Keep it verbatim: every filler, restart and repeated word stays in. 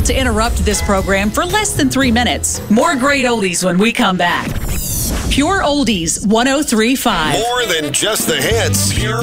about to interrupt this program for less than three minutes. More great oldies when we come back. Pure Oldies one oh three point five. More than just the hits. Pure